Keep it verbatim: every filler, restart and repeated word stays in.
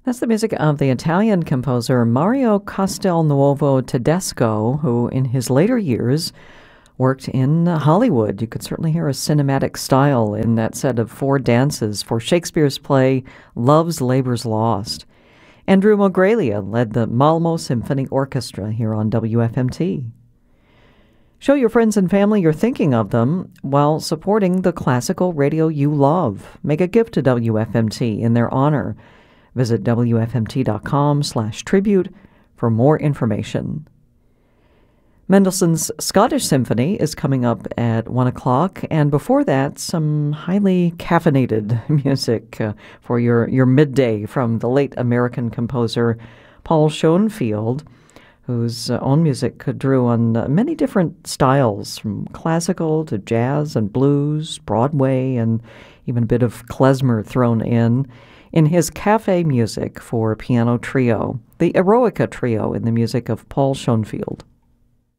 That's the music of the Italian composer Mario Castelnuovo Tedesco, who in his later years worked in Hollywood. You could certainly hear a cinematic style in that set of four dances for Shakespeare's play Love's Labour's Lost. Andrew Mogrelia led the Malmo Symphony Orchestra here on W F M T. Show your friends and family you're thinking of them while supporting the classical radio you love. Make a gift to W F M T in their honor. Visit W F M T dot com slash tribute for more information. Mendelssohn's Scottish Symphony is coming up at one o'clock, and before that, some highly caffeinated music uh, for your, your midday from the late American composer Paul Schoenfield, whose uh, own music drew on uh, many different styles, from classical to jazz and blues, Broadway, and even a bit of klezmer thrown in, in his Cafe Music for Piano Trio, the Eroica Trio in the music of Paul Schoenfield.